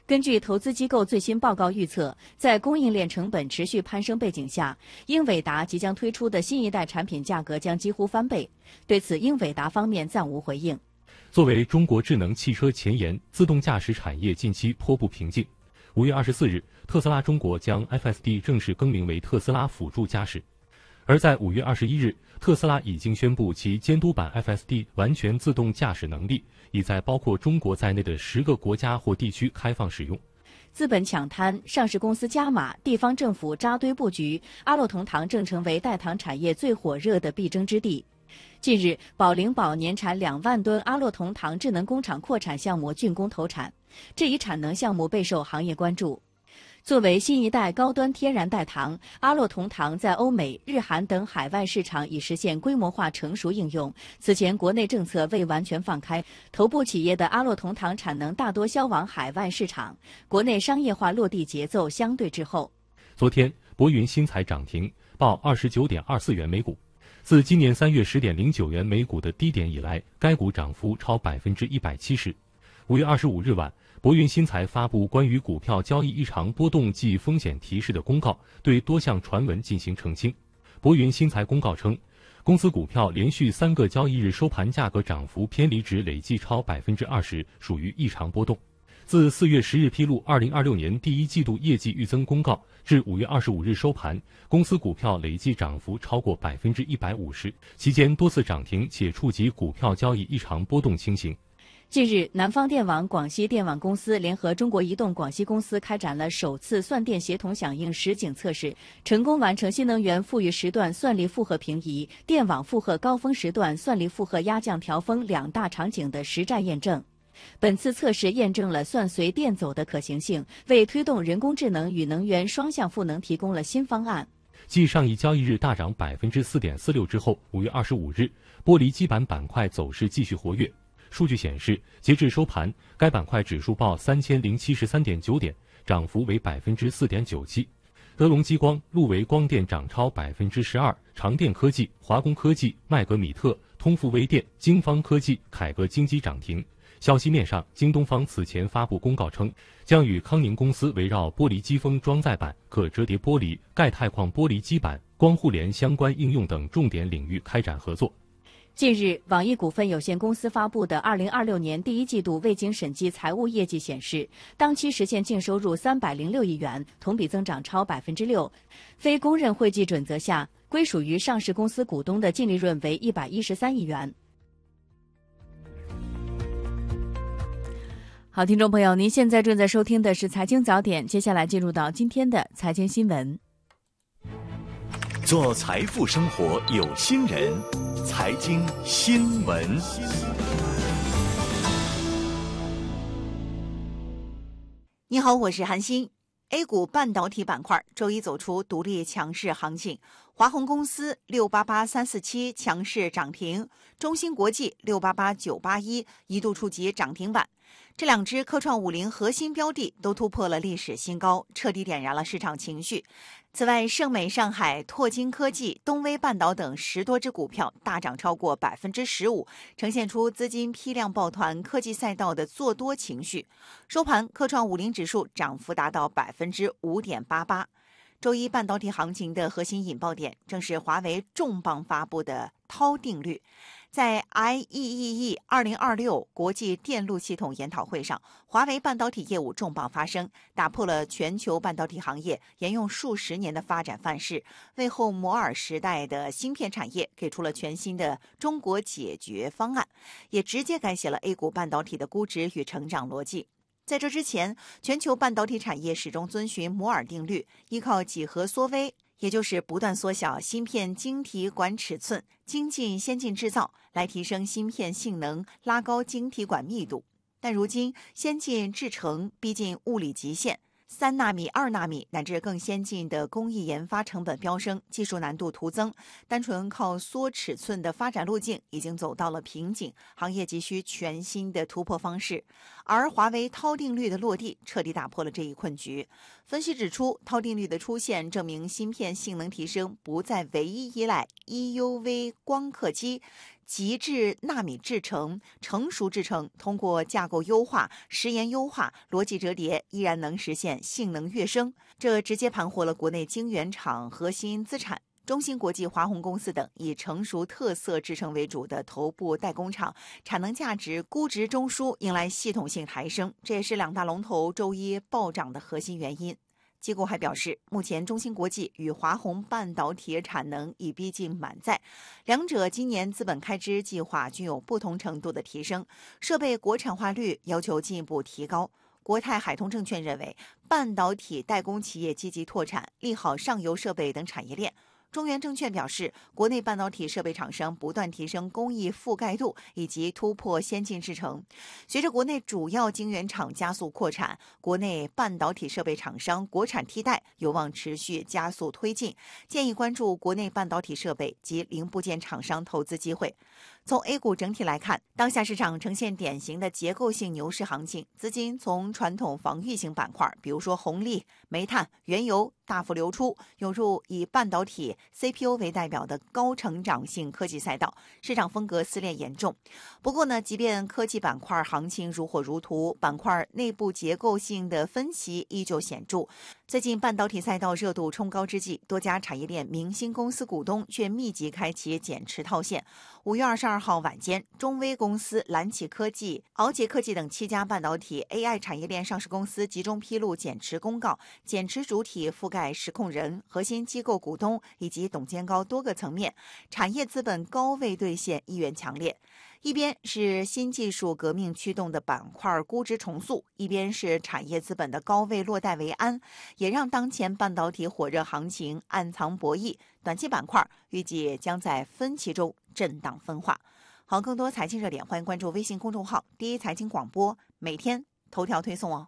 根据投资机构最新报告预测，在供应链成本持续攀升背景下，英伟达即将推出的新一代产品价格将几乎翻倍。对此，英伟达方面暂无回应。 作为中国智能汽车前沿，自动驾驶产业近期颇不平静。5月24日，特斯拉中国将 FSD 正式更名为特斯拉辅助驾驶。而在5月21日，特斯拉已经宣布其监督版 FSD 完全自动驾驶能力已在包括中国在内的10个国家或地区开放使用。 资本抢滩，上市公司加码，地方政府扎堆布局，阿洛同堂正成为代糖产业最火热的必争之地。近日，宝灵宝年产2万吨阿洛同堂智能工厂扩产项目竣工投产，这一产能项目备受行业关注。作为新一代高端天然代糖，阿洛同堂在欧美、日韩等海外市场已实现规模化成熟应用。此前国内政策未完全放开，头部企业的阿洛同堂产能大多销往海外市场，国内商业化落地节奏相对滞后。 昨天，博云新材涨停，报29.24元每股。自今年3月10.09元每股的低点以来，该股涨幅超170%。5月25日晚，博云新材发布关于股票交易异常波动及风险提示的公告，对多项传闻进行澄清。博云新材公告称，公司股票连续3个交易日收盘价格涨幅偏离值累计超20%，属于异常波动。自4月10日披露2026年第一季度业绩预增公告至5月25日收盘，公司股票累计涨幅超过150%，期间多次涨停且触及股票交易异常波动情形。 近日，南方电网、广西电网公司联合中国移动广西公司开展了首次算电协同响应实景测试，成功完成新能源富裕时段算力负荷平移、电网负荷高峰时段算力负荷压降调峰2大场景的实战验证。本次测试验证了算随电走的可行性，为推动人工智能与能源双向赋能提供了新方案。 继上一交易日大涨4.46%之后，5月25日，玻璃基板板块走势继续活跃。数据显示，截至收盘，该板块指数报3073.9点，涨幅为4.97%。德隆激光、路维光电涨超12%，长电科技、华工科技、麦格米特、通富微电、京方科技、凯格京基涨停。消息面上，京东方此前发布公告称，将与康宁公司围绕玻璃机锋装载板、可折叠玻璃、钙钛矿玻璃基板、光互联相关应用等重点领域开展合作。 近日，网易股份有限公司发布的2026年第一季度未经审计财务业绩显示，当期实现净收入306亿元，同比增长超6%。非公认会计准则下，归属于上市公司股东的净利润为113亿元。好，听众朋友，您现在正在收听的是财经早点，接下来进入到今天的财经新闻。 做财富生活有心人，财经新闻。 你好，我是韩欣。A 股半导体板块周一走出独立强势行情，华虹公司688347强势涨停，中芯国际688981一度触及涨停板。这两只科创50核心标的都突破了历史新高，彻底点燃了市场情绪。此外，盛美上海、拓金科技、东威半岛等10多只股票大涨超过15%，呈现出资金批量抱团科技赛道的做多情绪。收盘，科创50指数涨幅达到5.88%。周一半导体行情的核心引爆点，正是华为重磅发布的涛定律。在 IEEE 2026国际电路系统研讨会上，华为半导体业务重磅发声，打破了全球半导体行业沿用数十年的发展范式，为后摩尔时代的芯片产业给出了全新的中国解决方案，也直接改写了 A 股半导体的估值与成长逻辑。在这之前，全球半导体产业始终遵循摩尔定律，依靠几何缩微，也就是不断缩小芯片晶体管尺寸，精进先进制造，来提升芯片性能，拉高晶体管密度。但如今，先进制程逼近物理极限，3纳米、2纳米乃至更先进的工艺研发成本飙升，技术难度徒增，单纯靠缩尺寸的发展路径已经走到了瓶颈，行业急需全新的突破方式。 而华为涛定律的落地彻底打破了这一困局。分析指出，涛定律的出现证明芯片性能提升不再唯一依赖 EUV 光刻机、极致纳米制程、成熟制程，通过架构优化、时延优化、逻辑折叠，依然能实现性能跃升。这直接盘活了国内晶圆厂核心资产。中芯国际、华虹公司等以成熟特色制程为主的头部代工厂，产能价值、估值中枢迎来系统性抬升，这也是两大龙头周一暴涨的核心原因。机构还表示，目前中芯国际与华虹半导体产能已逼近满载，两者今年资本开支计划均有不同程度的提升，设备国产化率要求进一步提高。国泰海通证券认为，半导体代工企业积极拓产，利好上游设备等产业链。中原证券表示，国内半导体设备厂商不断提升工艺覆盖度以及突破先进制程。随着国内主要晶圆厂加速扩产，国内半导体设备厂商国产替代有望持续加速推进，建议关注国内半导体设备及零部件厂商投资机会。从 A 股整体来看，当下市场呈现典型的结构性牛市行情，资金从传统防御型板块，比如说红利、煤炭、原油大幅流出，涌入以半导体、CPU 为代表的高成长性科技赛道，市场风格撕裂严重。不过呢，即便科技板块行情如火如荼，板块内部结构性的分歧依旧显著。最近半导体赛道热度冲高之际，多家产业链明星公司股东却密集开启减持套现。5月22号晚间，中微公司、蓝启科技、鳌杰科技等7家半导体 AI 产业链上市公司集中披露减持公告，减持主体覆盖实控人、核心机构股东以及董监高多个层面，产业资本高位兑现意愿强烈。一边是新技术革命驱动的板块估值重塑，一边是产业资本的高位落袋为安，也让当前半导体火热行情暗藏博弈。短期板块预计将在分歧中震荡分化。好，更多财经热点，欢迎关注微信公众号第一财经广播，每天头条推送哦。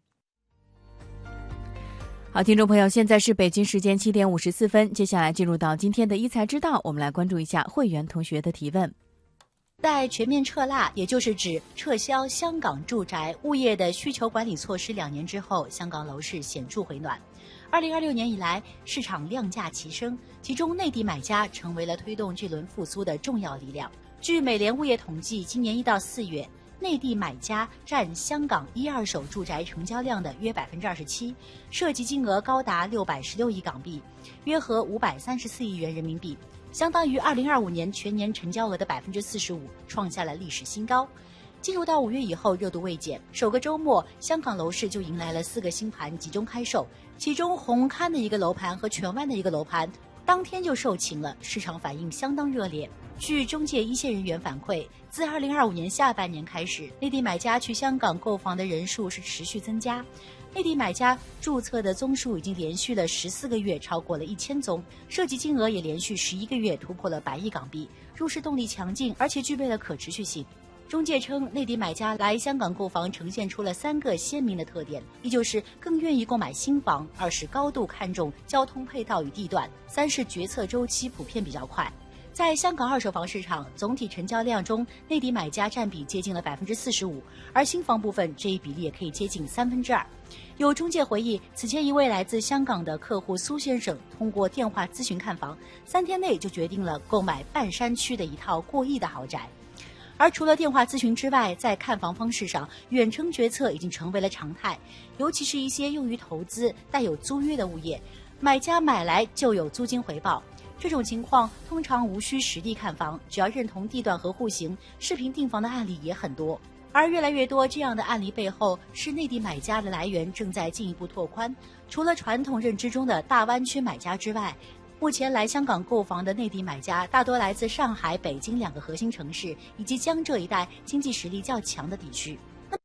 好，听众朋友，现在是北京时间7点54分，接下来进入到今天的一财之道，我们来关注一下会员同学的提问。 待全面撤辣，也就是指撤销香港住宅物业的需求管理措施2年之后，香港楼市显著回暖。2026年以来，市场量价齐升，其中内地买家成为了推动这轮复苏的重要力量。据美联物业统计，今年1到4月，内地买家占香港1、2手住宅成交量的约27%，涉及金额高达616亿港币，约合534亿元人民币。相当于2025年全年成交额的45%，创下了历史新高。进入到5月以后，热度未减，首个周末，香港楼市就迎来了4个新盘集中开售，其中红磡的一个楼盘和荃湾的一个楼盘，当天就售罄了，市场反应相当热烈。据中介一线人员反馈，自2025年下半年开始，内地买家去香港购房的人数是持续增加。内地买家注册的宗数已经连续了14个月超过了1000宗，涉及金额也连续11个月突破了100亿港币，入市动力强劲，而且具备了可持续性。中介称，内地买家来香港购房呈现出了3个鲜明的特点：一就是更愿意购买新房；2是高度看重交通配套与地段；3是决策周期普遍比较快。在香港二手房市场总体成交量中，内地买家占比接近了45%，而新房部分这一比例也可以接近2/3。有中介回忆，此前一位来自香港的客户苏先生通过电话咨询看房，3天内就决定了购买半山区的一套过亿的豪宅。而除了电话咨询之外，在看房方式上，远程决策已经成为了常态，尤其是一些用于投资、带有租约的物业，买家买来就有租金回报。这种情况通常无需实地看房，只要认同地段和户型，视频订房的案例也很多。而越来越多这样的案例背后，是内地买家的来源正在进一步拓宽。除了传统认知中的大湾区买家之外，目前来香港购房的内地买家大多来自上海、北京2个核心城市，以及江浙一带经济实力较强的地区。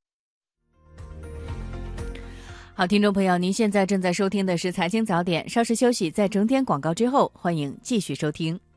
好，听众朋友，您现在正在收听的是财经早点，稍事休息，在整点广告之后，欢迎继续收听。